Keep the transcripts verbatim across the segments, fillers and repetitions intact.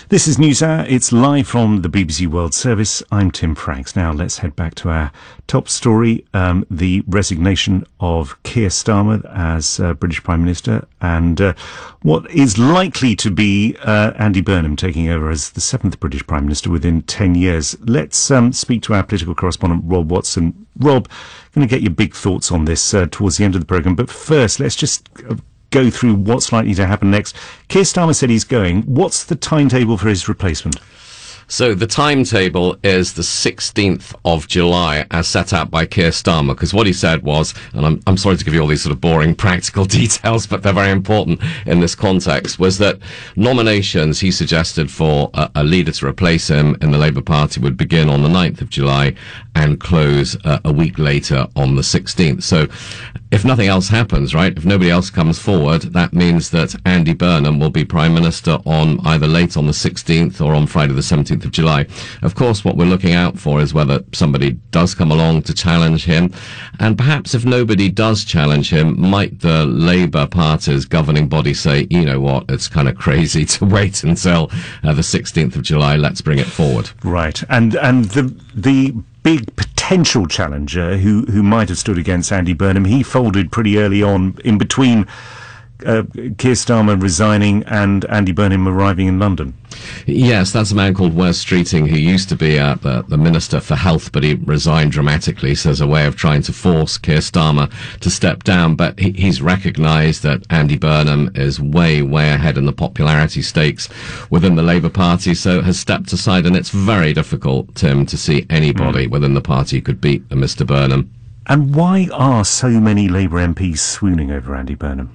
This is NewsHour. It's live from the B B C World Service. I'm Tim Franks. Now let's head back to our top story, um, the resignation of Keir Starmer as uh, British Prime Minister, and uh, what is likely to be uh, Andy Burnham taking over as the seventh British Prime Minister within ten years. Let's um, speak to our political correspondent, Rob Watson. Rob, going to get your big thoughts on this uh, towards the end of the programme, but first let's just Uh, go through what's likely to happen next. Keir Starmer said he's going. What's the timetable for his replacement? So the timetable is the sixteenth of July, as set out by Keir Starmer, because what he said was, and I'm, I'm sorry to give you all these sort of boring practical details, but they're very important in this context, was that nominations he suggested for a, a leader to replace him in the Labour Party would begin on the ninth of July and close uh, a week later on the sixteenth. So if nothing else happens, right, if nobody else comes forward, that means that Andy Burnham will be Prime Minister on either late on the sixteenth or on Friday the seventeenth of July. Of course, what we're looking out for is whether somebody does come along to challenge him, and perhaps if nobody does challenge him, might the Labour Party's governing body say, you know what, it's kind of crazy to wait until uh, the sixteenth of July, let's bring it forward. Right, and and the the big potential challenger who, who might have stood against Andy Burnham, he folded pretty early on in between uh, Keir Starmer resigning and Andy Burnham arriving in London. Yes, that's a man called Wes Streeting, who used to be uh, the, the Minister for Health, but he resigned dramatically, so as a way of trying to force Keir Starmer to step down. But he, he's recognised that Andy Burnham is way, way ahead in the popularity stakes within the Labour Party, so has stepped aside, and it's very difficult, Tim, to see anybody mm. within the party who could beat a Mister Burnham. And why are so many Labour M Ps swooning over Andy Burnham?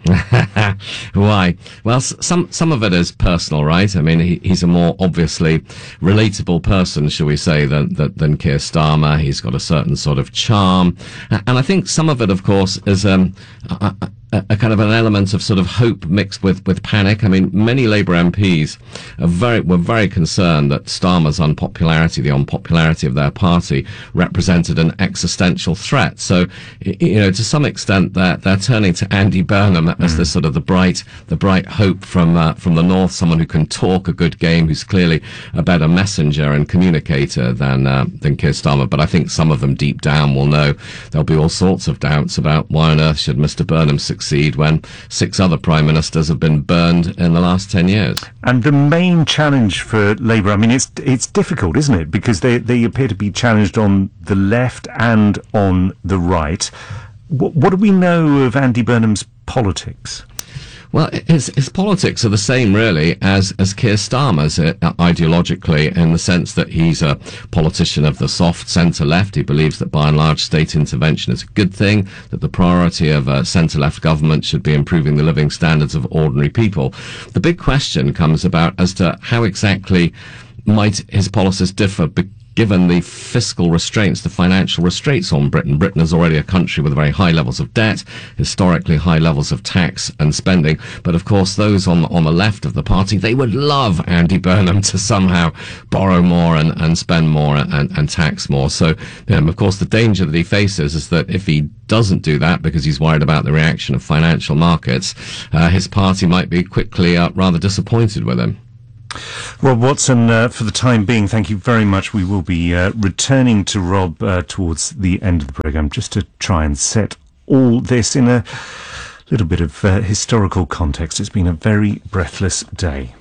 Why? Well, some some of it is personal, right? I mean, he, he's a more obviously relatable person, shall we say, than, than than Keir Starmer. He's got a certain sort of charm, and I think some of it, of course, is um, a, a, a kind of an element of sort of hope mixed with, with panic. I mean, many Labour M Ps are very were very concerned that Starmer's unpopularity, the unpopularity of their party, represented an existential threat. So, you know, to some extent, they're, they're turning to Andy Burnham as the sort of the bright, the bright hope from uh, from the north, someone who can talk a good game, who's clearly a better messenger and communicator than uh, than Keir Starmer. But I think some of them deep down will know there'll be all sorts of doubts about why on earth should Mister Burnham succeed when six other prime ministers have been burned in the last ten years. And the main challenge for Labour, I mean, it's it's difficult, isn't it? Because they they appear to be challenged on the left and on the right. What, what do we know of Andy Burnham's politics? Well, his, his politics are the same, really, as, as Keir Starmer's uh, ideologically, in the sense that he's a politician of the soft centre-left. He believes that, by and large, state intervention is a good thing, that the priority of a centre-left government should be improving the living standards of ordinary people. The big question comes about as to how exactly might his policies differ, be- given the fiscal restraints, the financial restraints on Britain. Britain is already a country with very high levels of debt, historically high levels of tax and spending. But of course, those on, on the left of the party, they would love Andy Burnham to somehow borrow more and, and spend more and, and tax more. So, um, of course, the danger that he faces is that if he doesn't do that because he's worried about the reaction of financial markets, uh, his party might be quickly uh, rather disappointed with him. Rob Watson, uh, for the time being, thank you very much. We will be uh, returning to Rob uh, towards the end of the programme just to try and set all this in a little bit of uh, historical context. It's been a very breathless day.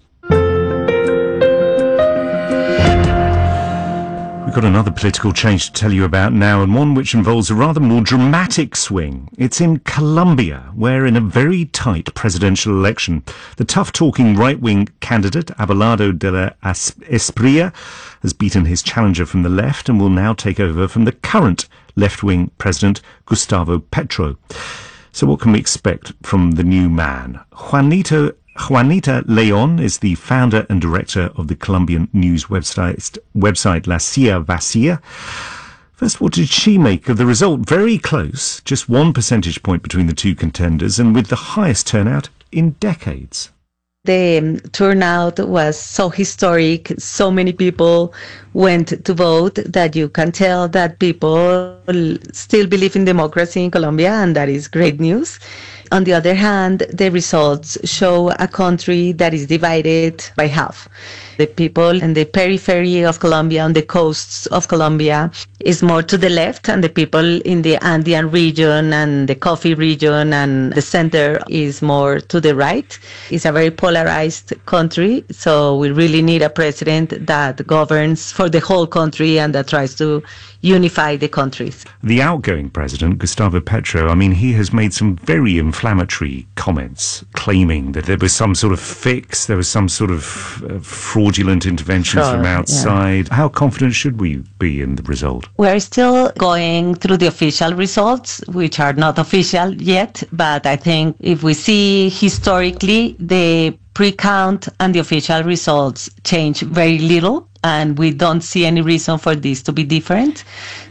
We've got another political change to tell you about now, and one which involves a rather more dramatic swing. It's in Colombia, where in a very tight presidential election, the tough-talking right-wing candidate, Abelardo de la Espriella, has beaten his challenger from the left and will now take over from the current left-wing president, Gustavo Petro. So what can we expect from the new man? Juanito Juanita Leon is the founder and director of the Colombian news website, website La Silla Vacía. First, what did she make of the result? Very close, just one percentage point between the two contenders, and with the highest turnout in decades. The turnout was so historic, so many people went to vote that you can tell that people still believe in democracy in Colombia, and that is great news. On the other hand, the results show a country that is divided by half. The people in the periphery of Colombia, on the coasts of Colombia, is more to the left, and the people in the Andean region and the coffee region and the center is more to the right. It's a very polarized country, so we really need a president that governs for the whole country and that tries to unify the countries. The outgoing president, Gustavo Petro, I mean, he has made some very inflammatory comments claiming that there was some sort of fix, there was some sort of uh, fraudulent interventions Sure, from outside. yeah. How confident should we be in the result? We're still going through the official results, which are not official yet, but I think if we see historically, the pre-count and the official results change very little, and we don't see any reason for this to be different.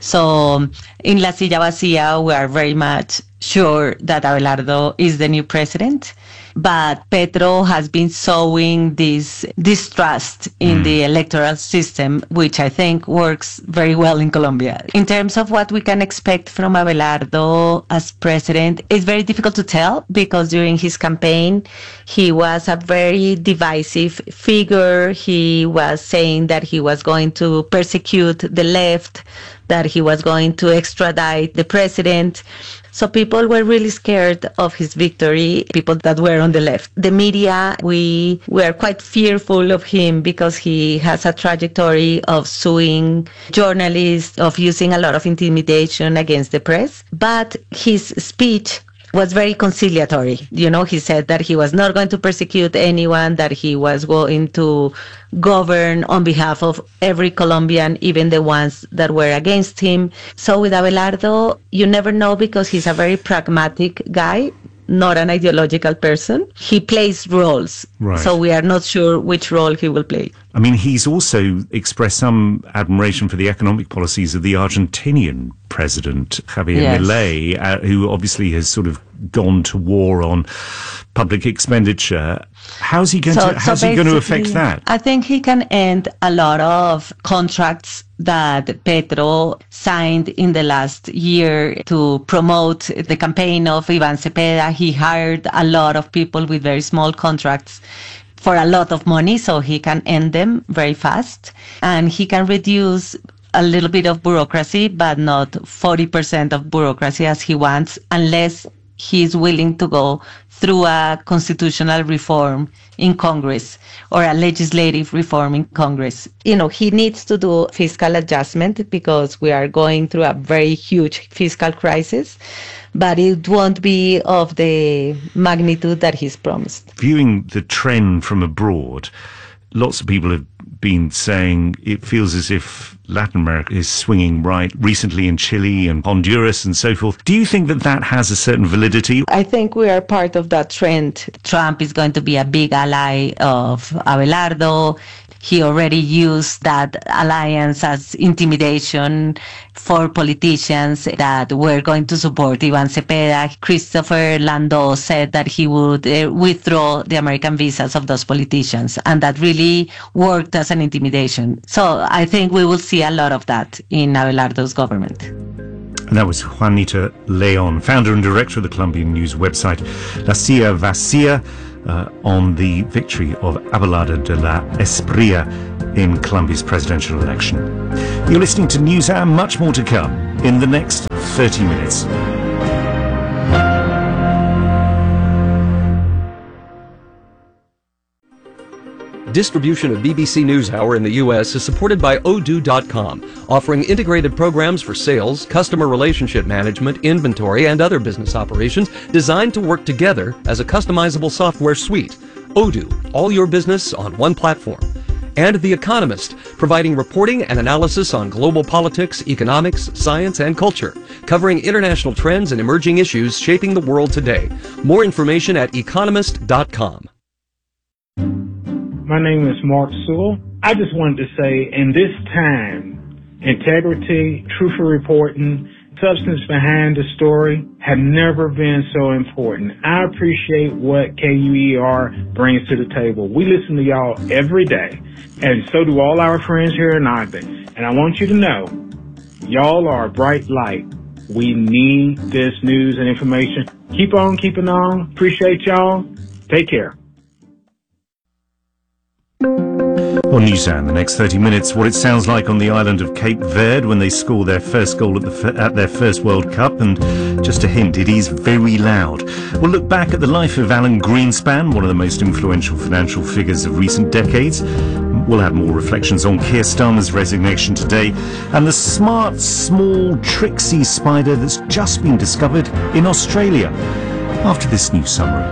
So in La Silla Vacía, we are very much sure that Abelardo is the new president. But Petro has been sowing this distrust in mm. the electoral system, which I think works very well in Colombia. In terms of what we can expect from Abelardo as president, it's very difficult to tell because during his campaign, he was a very divisive figure. He was saying that he was going to persecute the left, that he was going to extradite the president. So people were really scared of his victory, people that were on the left. The media, we were quite fearful of him because he has a trajectory of suing journalists, of using a lot of intimidation against the press. But his speech was very conciliatory. You know, he said that he was not going to persecute anyone, that he was going to govern on behalf of every Colombian, even the ones that were against him. So with Abelardo, you never know because he's a very pragmatic guy, not an ideological person. He plays roles. Right. So we are not sure which role he will play. I mean, he's also expressed some admiration for the economic policies of the Argentinian president, Javier Yes. Milei, uh, who obviously has sort of gone to war on public expenditure. How's he going So- to, how's so he going to affect basically, that? I think he can end a lot of contracts that Petro signed in the last year to promote the campaign of Iván Cepeda. He hired a lot of people with very small contracts for a lot of money, so he can end them very fast. And he can reduce a little bit of bureaucracy, but not forty percent of bureaucracy as he wants, unless he's willing to go through a constitutional reform in Congress or a legislative reform in Congress. You know, he needs to do fiscal adjustment because we are going through a very huge fiscal crisis, but it won't be of the magnitude that he's promised. Viewing the trend from abroad, lots of people have been saying it feels as if Latin America is swinging right, recently in Chile and Honduras and so forth. Do you think that that has a certain validity? I think we are part of that trend. Trump is going to be a big ally of Abelardo. He already used that alliance as intimidation for politicians that were going to support Iván Cepeda. Christopher Landau said that he would uh, withdraw the American visas of those politicians, and that really worked as an intimidation. So I think we will see a lot of that in Abelardo's government. And that was Juanita Leon, founder and director of the Colombian news website La Silla Vacía, uh, on the victory of Abelardo de la Espriella in Colombia's presidential election. You're listening to NewsHour, much more to come in the next thirty minutes. Distribution of B B C NewsHour in the U S is supported by Odoo dot com, offering integrated programs for sales, customer relationship management, inventory, and other business operations designed to work together as a customizable software suite. Odoo, all your business on one platform. And The Economist, providing reporting and analysis on global politics, economics, science, and culture, covering international trends and emerging issues shaping the world today. More information at economist dot com. My name is Mark Sewell. I just wanted to say, in this time, integrity, truthful reporting, substance behind the story have never been so important. I appreciate what K U E R brings to the table. We listen to y'all every day, and so do all our friends here in Ogden. And I want you to know, y'all are a bright light We need this news and information. Keep on keeping on. Appreciate y'all. Take care. On Newshour, the next thirty minutes, what it sounds like on the island of Cape Verde when they score their first goal at, the f- at their first World Cup, and just a hint, it is very loud. We'll look back at the life of Alan Greenspan, one of the most influential financial figures of recent decades. We'll have more reflections on Keir Starmer's resignation today, and the smart, small, tricksy spider that's just been discovered in Australia. After this news summary.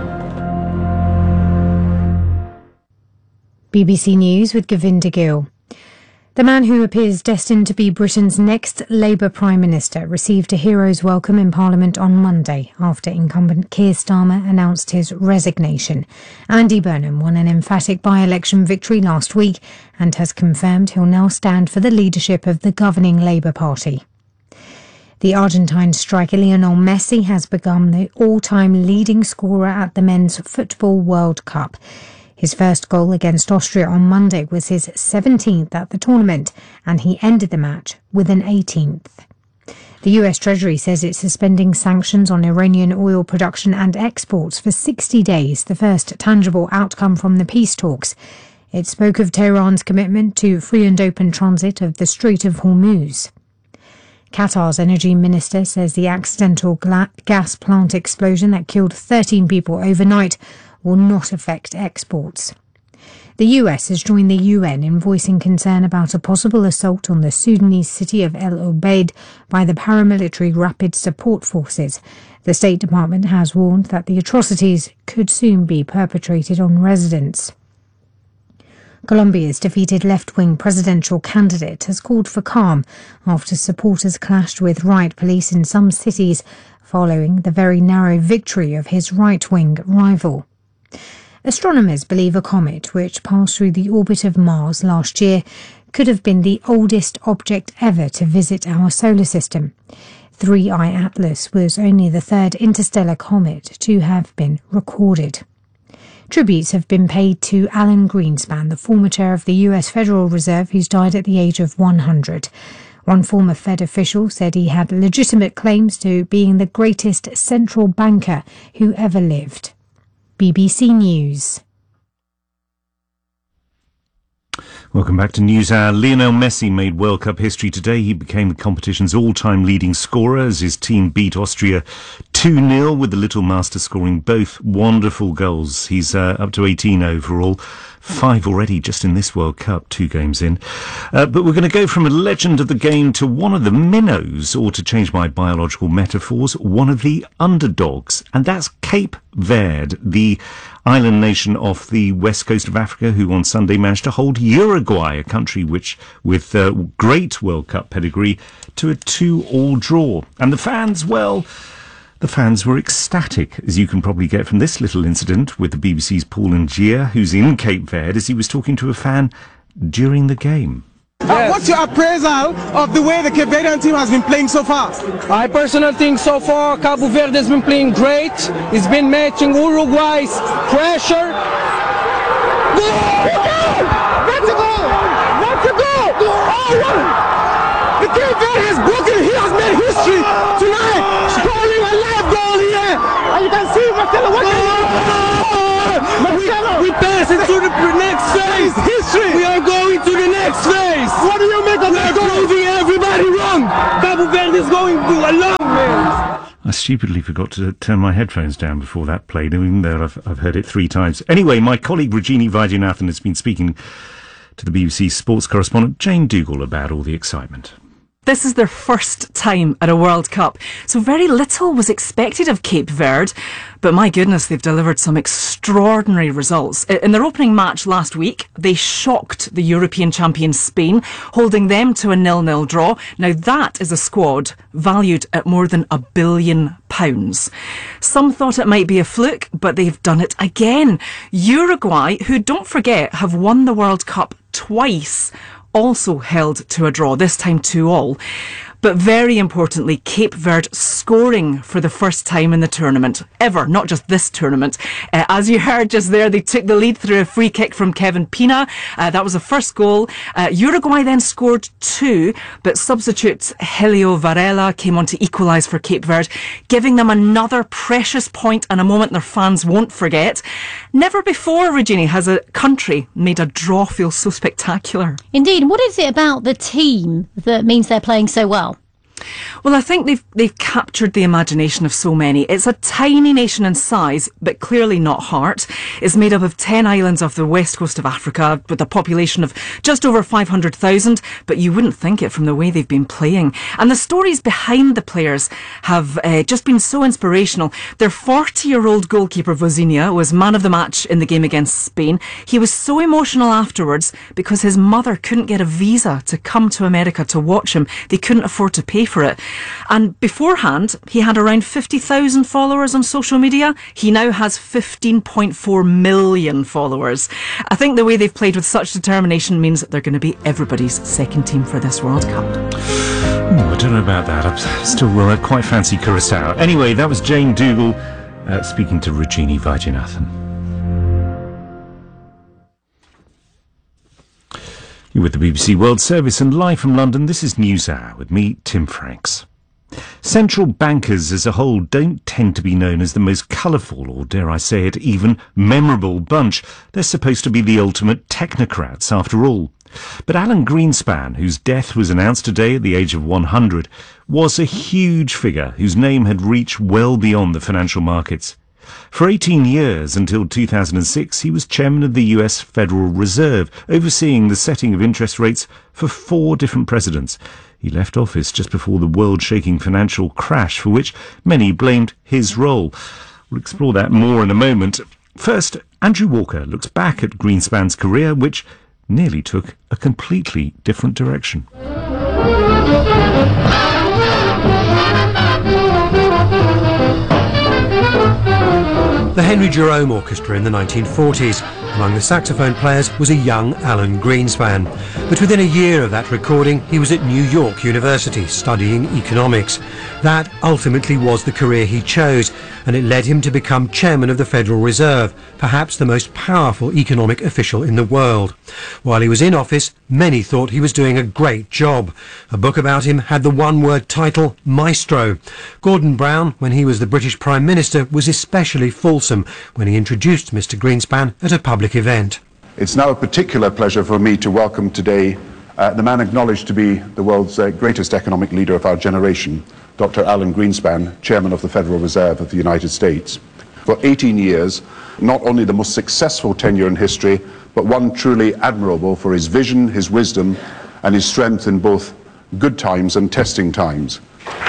B B C News with Govinda Gill. The man who appears destined to be Britain's next Labour Prime Minister received a hero's welcome in Parliament on Monday after incumbent Keir Starmer announced his resignation. Andy Burnham won an emphatic by-election victory last week and has confirmed he'll now stand for the leadership of the governing Labour Party. The Argentine striker Lionel Messi has become the all-time leading scorer at the Men's Football World Cup. His first goal against Austria on Monday was his seventeenth at the tournament, and he ended the match with an eighteenth. The U S Treasury says it's suspending sanctions on Iranian oil production and exports for sixty days, the first tangible outcome from the peace talks. It spoke of Tehran's commitment to free and open transit of the Strait of Hormuz. Qatar's energy minister says the accidental gla- gas plant explosion that killed thirteen people overnight will not affect exports. The U S has joined the U N in voicing concern about a possible assault on the Sudanese city of El Obeid by the paramilitary Rapid Support Forces. The State Department has warned that the atrocities could soon be perpetrated on residents. Colombia's defeated left-wing presidential candidate has called for calm after supporters clashed with riot police in some cities following the very narrow victory of his right-wing rival. Astronomers believe a comet, which passed through the orbit of Mars last year, could have been the oldest object ever to visit our solar system. three I Atlas was only the third interstellar comet to have been recorded. Tributes have been paid to Alan Greenspan, the former chair of the U S Federal Reserve, who's died at the age of one hundred. One former Fed official said he had legitimate claims to being the greatest central banker who ever lived. B B C News. Welcome back to NewsHour. Lionel Messi made World Cup history today. He became the competition's all-time leading scorer as his team beat Austria two nil, with the Little Master scoring both wonderful goals. He's uh, up to eighteen overall. Five already just in this World Cup, two games in. Uh, but we're going to go from a legend of the game to one of the minnows, or to change my biological metaphors, one of the underdogs. And that's Cape Verde, the island nation off the west coast of Africa, who on Sunday managed to hold Uruguay, a country which, with uh, great World Cup pedigree, to a two-all draw. And the fans, well, the fans were ecstatic, as you can probably get from this little incident with the B B C's Paul Ngia, who's in Cape Verde, as he was talking to a fan during the game. Yes. Uh, what's your appraisal of the way the Cape Verdean team has been playing so far? I personally think so far Cabo Verde has been playing great. It's been matching Uruguay's pressure. Goal! That's a goal! That's a goal! Oh, wow. The Cape Verde has broken, he has made history tonight, scoring a live goal here. And you can see Marcelo working. Marcelo! We, we pass into the next phase. History! We are going to the next phase. What do you make of that goal? We're proving everybody wrong. Cabo Verde is going to a long man. I stupidly forgot to turn my headphones down before that played, even though I've, I've heard it three times. Anyway, my colleague Rajini Vaidyanathan has been speaking to the B B C sports correspondent Jane Dougal about all the excitement. This is their first time at a World Cup, so very little was expected of Cape Verde, but my goodness, they've delivered some extraordinary results. In their opening match last week, they shocked the European champion Spain, holding them to a nil-nil draw. Now that is a squad valued at more than a billion pounds. Some thought it might be a fluke, but they've done it again. Uruguay, who, don't forget, have won the World Cup twice, also held to a draw, this time two all. But very importantly, Cape Verde scoring for the first time in the tournament, ever, not just this tournament. Uh, as you heard just there, they took the lead through a free kick from Kevin Pina. Uh, that was the first goal. Uh, Uruguay then scored two, but substitute Helio Varela came on to equalise for Cape Verde, giving them another precious point and a moment their fans won't forget. Never before, Regina, has a country made a draw feel so spectacular. Indeed. What is it about the team that means they're playing so well? Well, I think they've they've captured the imagination of so many. It's a tiny nation in size, but clearly not heart. It's made up of ten islands off the west coast of Africa, with a population of just over five hundred thousand, but you wouldn't think it from the way they've been playing. And the stories behind the players have uh, just been so inspirational. Their forty-year-old goalkeeper, Vozinha, was man of the match in the game against Spain. He was so emotional afterwards because his mother couldn't get a visa to come to America to watch him. They couldn't afford to pay for it. And beforehand, he had around fifty thousand followers on social media. He now has fifteen point four million followers. I think the way they've played with such determination means that they're going to be everybody's second team for this World Cup. Ooh, I don't know about that. I still uh, quite fancy Curaçao. Anyway, that was Jane Dougal uh, speaking to Rajini Vaidyanathan. You're with the B B C World Service, and live from London, this is NewsHour with me, Tim Franks. Central bankers as a whole don't tend to be known as the most colourful, or dare I say it, even memorable bunch. They're supposed to be the ultimate technocrats, after all. But Alan Greenspan, whose death was announced today at the age of one hundred, was a huge figure whose name had reached well beyond the financial markets. For eighteen years, until two thousand six, he was chairman of the U S Federal Reserve, overseeing the setting of interest rates for four different presidents. He left office just before the world-shaking financial crash, for which many blamed his role. We'll explore that more in a moment. First, Andrew Walker looks back at Greenspan's career, which nearly took a completely different direction. The Henry Jerome Orchestra in the nineteen forties. Among the saxophone players was a young Alan Greenspan. But within a year of that recording, he was at New York University studying economics. That ultimately was the career he chose, and it led him to become chairman of the Federal Reserve, perhaps the most powerful economic official in the world. While he was in office, many thought he was doing a great job. A book about him had the one-word title, Maestro. Gordon Brown, when he was the British Prime Minister, was especially fulsome when he introduced Mister Greenspan at a public event. It's now a particular pleasure for me to welcome today uh, the man acknowledged to be the world's uh, greatest economic leader of our generation, Doctor Alan Greenspan, Chairman of the Federal Reserve of the United States. For eighteen years, not only the most successful tenure in history, but one truly admirable for his vision, his wisdom, and his strength in both good times and testing times.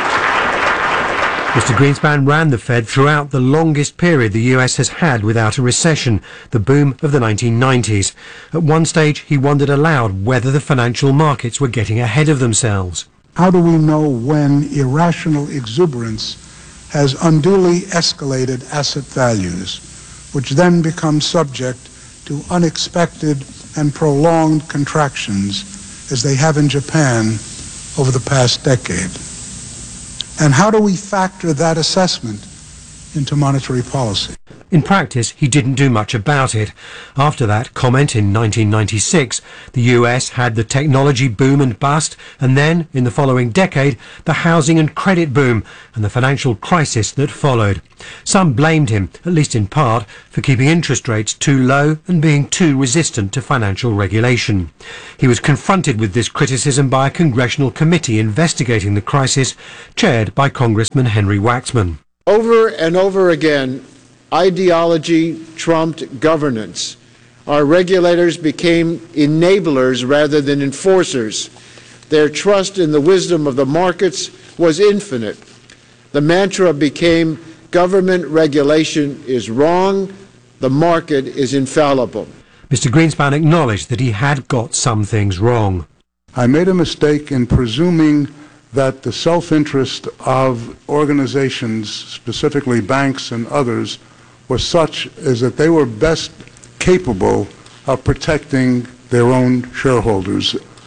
Mister Greenspan ran the Fed throughout the longest period the U S has had without a recession, the boom of the nineteen nineties. At one stage, he wondered aloud whether the financial markets were getting ahead of themselves. How do we know when irrational exuberance has unduly escalated asset values, which then become subject to unexpected and prolonged contractions, as they have in Japan over the past decade? And how do we factor that assessment into monetary policy? In practice, he didn't do much about it. After that comment in nineteen ninety-six, the U S had the technology boom and bust, and then, in the following decade, the housing and credit boom and the financial crisis that followed. Some blamed him, at least in part, for keeping interest rates too low and being too resistant to financial regulation. He was confronted with this criticism by a congressional committee investigating the crisis, chaired by Congressman Henry Waxman. Over and over again, ideology trumped governance. Our regulators became enablers rather than enforcers. Their trust in the wisdom of the markets was infinite. The mantra became government regulation is wrong, the market is infallible. Mister Greenspan acknowledged that he had got some things wrong. I made a mistake in presuming that the self-interest of organizations, specifically banks and others, was such as that they were best capable of protecting their own shareholders.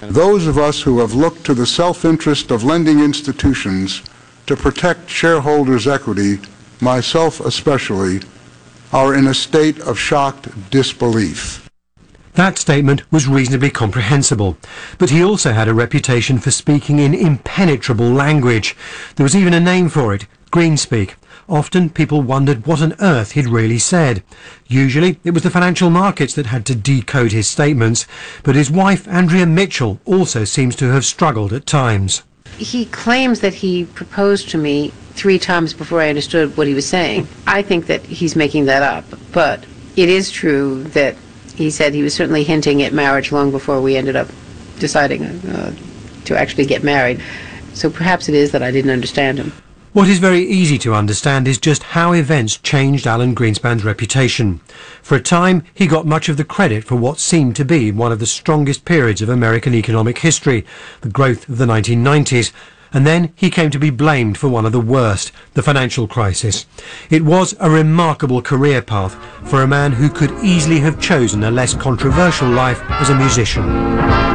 Those of us who have looked to the self-interest of lending institutions to protect shareholders' equity, myself especially, are in a state of shocked disbelief. That statement was reasonably comprehensible, but he also had a reputation for speaking in impenetrable language. There was even a name for it, Greenspeak. Often people wondered what on earth he'd really said. Usually it was the financial markets that had to decode his statements, but his wife Andrea Mitchell also seems to have struggled at times. He claims that he proposed to me three times before I understood what he was saying. I think that he's making that up, but it is true that he said he was certainly hinting at marriage long before we ended up deciding uh, to actually get married. So perhaps it is that I didn't understand him. What is very easy to understand is just how events changed Alan Greenspan's reputation. For a time, he got much of the credit for what seemed to be one of the strongest periods of American economic history, the growth of the nineteen nineties, and then he came to be blamed for one of the worst, the financial crisis. It was a remarkable career path for a man who could easily have chosen a less controversial life as a musician.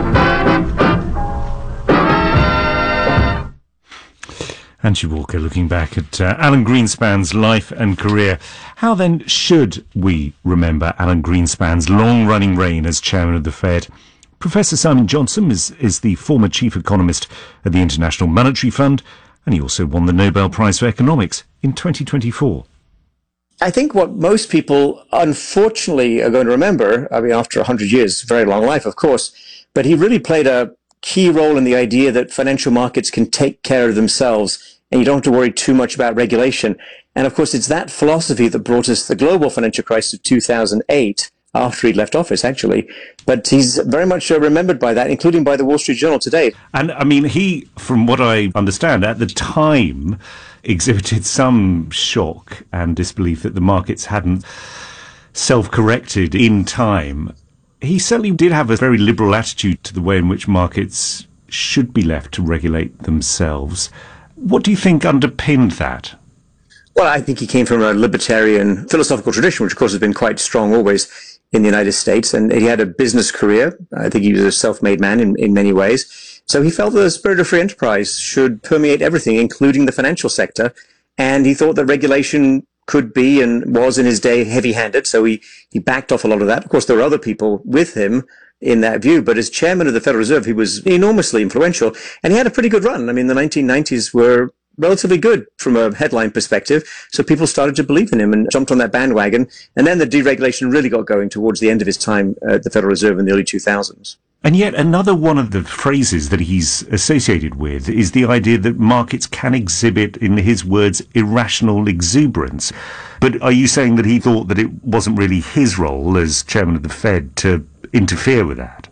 Angie Walker looking back at uh, Alan Greenspan's life and career. How then should we remember Alan Greenspan's long-running reign as chairman of the Fed? Professor Simon Johnson is, is the former chief economist at the International Monetary Fund, and he also won the Nobel Prize for Economics in twenty twenty-four. I think what most people, unfortunately, are going to remember, I mean, after one hundred years, very long life, of course, but he really played a key role in the idea that financial markets can take care of themselves and you don't have to worry too much about regulation. And of course, it's that philosophy that brought us the global financial crisis of two thousand eight, after he left office, actually. But he's very much uh, remembered by that, including by the Wall Street Journal today. And, I mean, he, from what I understand, at the time exhibited some shock and disbelief that the markets hadn't self-corrected in time. He certainly did have a very liberal attitude to the way in which markets should be left to regulate themselves. What do you think underpinned that? Well, I think he came from a libertarian philosophical tradition, which of course has been quite strong always in the United States. And he had a business career. I think he was a self-made man in, in many ways. So he felt that the spirit of free enterprise should permeate everything, including the financial sector. And he thought that regulation could be and was in his day heavy-handed. So he, he backed off a lot of that. Of course, there were other people with him in that view, but as chairman of the Federal Reserve, he was enormously influential, and he had a pretty good run. I mean, the nineteen nineties were relatively good from a headline perspective, so people started to believe in him and jumped on that bandwagon, and then the deregulation really got going towards the end of his time at the Federal Reserve in the early two thousands. And yet another one of the phrases that he's associated with is the idea that markets can exhibit, in his words, irrational exuberance. But are you saying that he thought that it wasn't really his role as chairman of the Fed to interfere with that?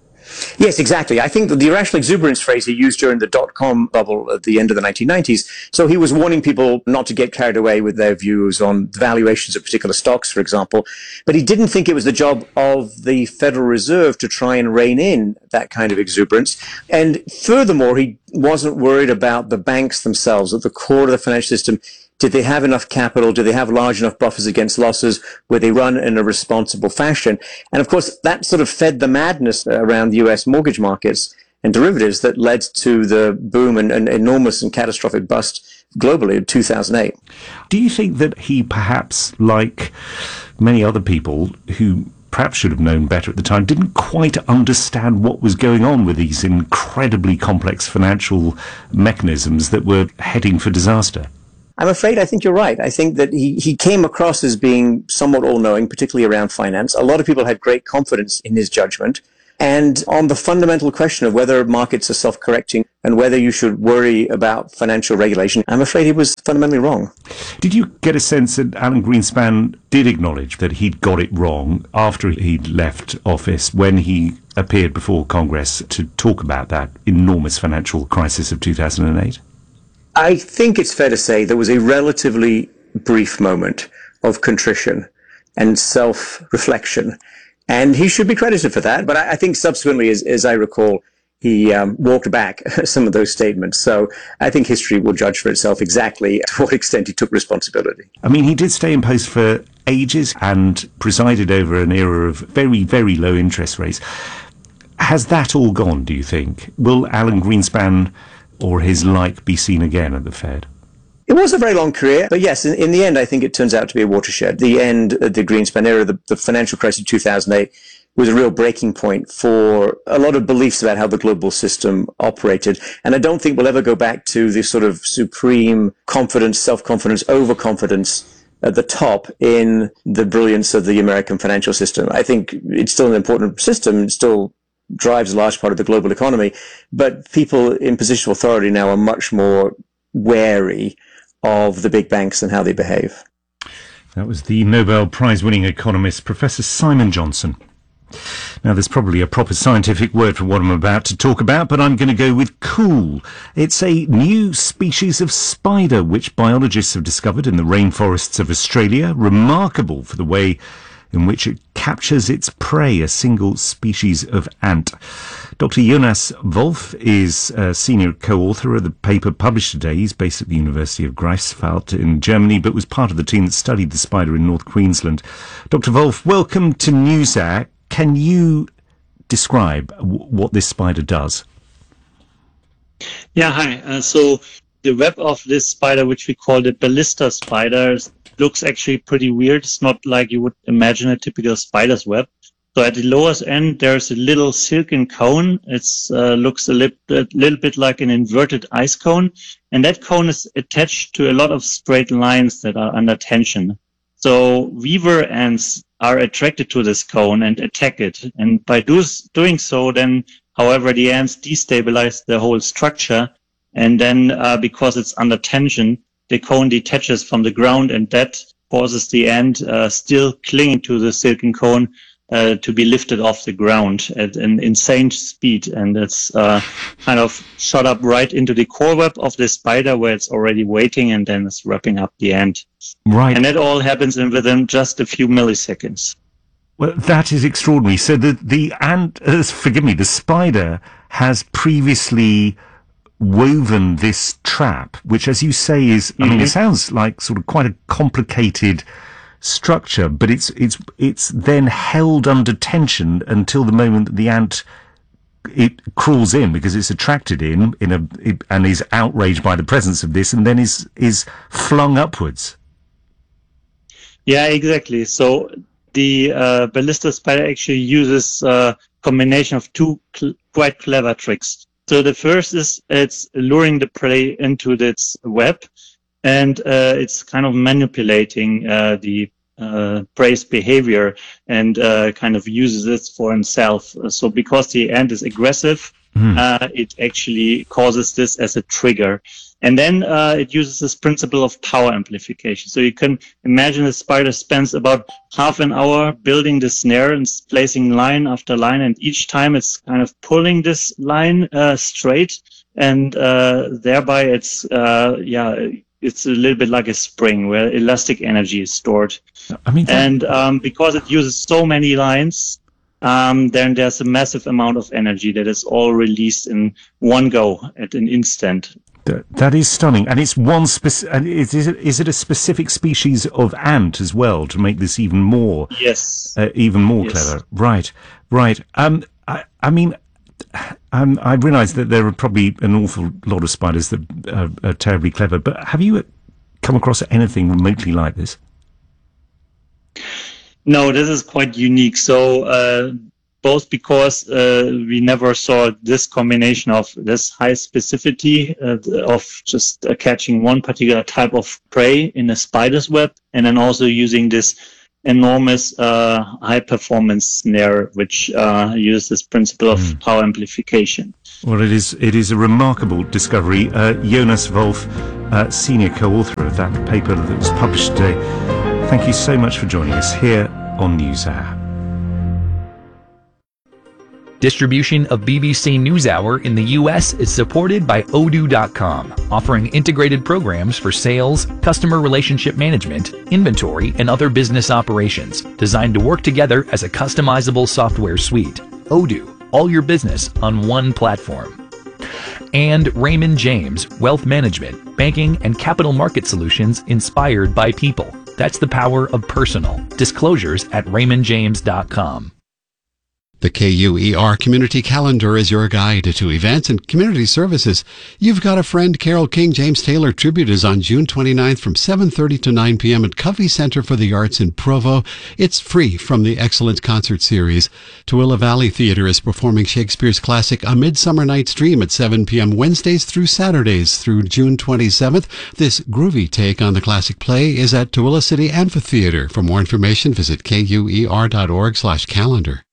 Yes, exactly. I think that the irrational exuberance phrase he used during the dot-com bubble at the end of the nineteen nineties, so he was warning people not to get carried away with their views on the valuations of particular stocks, for example, but he didn't think it was the job of the Federal Reserve to try and rein in that kind of exuberance. And furthermore, he wasn't worried about the banks themselves at the core of the financial system. Did they have enough capital? Do they have large enough buffers against losses? Were they run in a responsible fashion? And of course, that sort of fed the madness around the U S mortgage markets and derivatives that led to the boom and, and enormous and catastrophic bust globally in two thousand eight. Do you think that he perhaps, like many other people who perhaps should have known better at the time, didn't quite understand what was going on with these incredibly complex financial mechanisms that were heading for disaster? I'm afraid I think you're right. I think that he, he came across as being somewhat all-knowing, particularly around finance. A lot of people had great confidence in his judgment. And on the fundamental question of whether markets are self-correcting and whether you should worry about financial regulation, I'm afraid he was fundamentally wrong. Did you get a sense that Alan Greenspan did acknowledge that he'd got it wrong after he'd left office when he appeared before Congress to talk about that enormous financial crisis of two thousand eight? I think it's fair to say there was a relatively brief moment of contrition and self-reflection, and he should be credited for that. But I, I think subsequently, as, as I recall, he um, walked back some of those statements. So I think history will judge for itself exactly to what extent he took responsibility. I mean, he did stay in post for ages and presided over an era of very, very low interest rates. has that all gone, do you think? Will Alan Greenspan or his like be seen again at the Fed? It was a very long career, but yes, in, in the end, I think it turns out to be a watershed. The end of the Greenspan era, the, the financial crisis of two thousand eight, was a real breaking point for a lot of beliefs about how the global system operated. And I don't think we'll ever go back to the sort of supreme confidence, self-confidence, overconfidence at the top in the brilliance of the American financial system. I think it's still an important system, it still drives a large part of the global economy, but people in position of authority now are much more wary of the big banks and how they behave. That was the Nobel Prize-winning economist, Professor Simon Johnson. Now, there's probably a proper scientific word for what I'm about to talk about, but I'm going to go with cool. It's a new species of spider which biologists have discovered in the rainforests of Australia, remarkable for the way in which it captures its prey, a single species of ant. Doctor Jonas Wolf is a senior co-author of the paper published today. He's based at the University of Greifswald in Germany, but was part of the team that studied the spider in North Queensland. Doctor Wolf, welcome to NewsHour. Can you describe w- what this spider does? Yeah, hi. Uh, so the web of this spider, which we call the ballista spider, looks actually pretty weird. It's not like you would imagine a typical spider's web. So at the lowest end, there's a little silken cone. It uh, looks a li- a little bit like an inverted ice cone. And that cone is attached to a lot of straight lines that are under tension. So weaver ants are attracted to this cone and attack it. And by do- doing so, then, however, the ants destabilize the whole structure. And then uh, because it's under tension, the cone detaches from the ground, and that causes the ant uh, still clinging to the silken cone uh, to be lifted off the ground at an insane speed. And it's uh, kind of shot up right into the core web of the spider where it's already waiting, and then it's wrapping up the ant. Right. And that all happens in within just a few milliseconds. Well, that is extraordinary. So the, the ant, uh, forgive me, the spider has previously woven this trap, which, as you say, is, I mm-hmm. mean, it sounds like sort of quite a complicated structure, but it's it's it's then held under tension until the moment that the ant it crawls in, because it's attracted in in a it, and is outraged by the presence of this, and then is is flung upwards. Yeah, exactly. So the uh, ballista spider actually uses a combination of two cl- quite clever tricks. So the first is it's luring the prey into its web, and uh, it's kind of manipulating uh, the uh, prey's behavior and uh, kind of uses it for himself. So because the ant is aggressive, mm. uh, it actually causes this as a trigger. And then uh, it uses this principle of power amplification. So you can imagine the spider spends about half an hour building the snare and placing line after line, and each time it's kind of pulling this line uh, straight, and uh, thereby it's uh, yeah it's a little bit like a spring where elastic energy is stored. I mean, that... and um, because it uses so many lines, um, then there's a massive amount of energy that is all released in one go at an instant. That, that is stunning, and it's one speci- and is, is it is it a specific species of ant as well to make this even more yes uh, even more yes. clever? Right, right. Um, I, I mean, um, I realise that there are probably an awful lot of spiders that are, are terribly clever, but have you come across anything remotely like this? No, this is quite unique. So. Uh, Both because uh, we never saw this combination of this high specificity uh, of just uh, catching one particular type of prey in a spider's web, and then also using this enormous uh, high-performance snare, which uh, uses this principle of mm. power amplification. Well, it is it is a remarkable discovery. Uh, Jonas Wolf, uh, senior co-author of that paper that was published today. Thank you so much for joining us here on NewsHour. Distribution of B B C NewsHour in the U S is supported by Odoo dot com, offering integrated programs for sales, customer relationship management, inventory, and other business operations, designed to work together as a customizable software suite. Odoo, all your business on one platform. And Raymond James, wealth management, banking, and capital market solutions inspired by people. That's the power of personal. Disclosures at raymond james dot com. The K U E R Community Calendar is your guide to events and community services. You've Got a Friend Carole King James Taylor tribute is on June twenty-ninth from seven thirty to nine p.m. at Covey Center for the Arts in Provo. It's free from the Excellent Concert Series. Tooele Valley Theatre is performing Shakespeare's classic A Midsummer Night's Dream at seven p.m. Wednesdays through Saturdays through June twenty-seventh. This groovy take on the classic play is at Tooele City Amphitheatre. For more information, visit kuer dot org slash calendar.